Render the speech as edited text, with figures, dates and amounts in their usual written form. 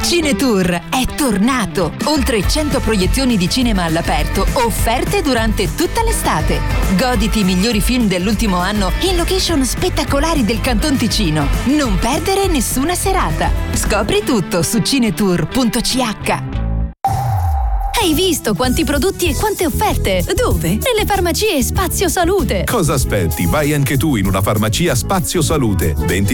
Cinetour è tornato! Oltre 100 proiezioni di cinema all'aperto, offerte durante tutta l'estate. Goditi i migliori film dell'ultimo anno in location spettacolari del Canton Ticino. Non perdere nessuna serata. Scopri tutto su cinetour.ch. Hai visto quanti prodotti e quante offerte? Dove? Nelle farmacie Spazio Salute. Cosa aspetti? Vai anche tu in una farmacia Spazio Salute. 20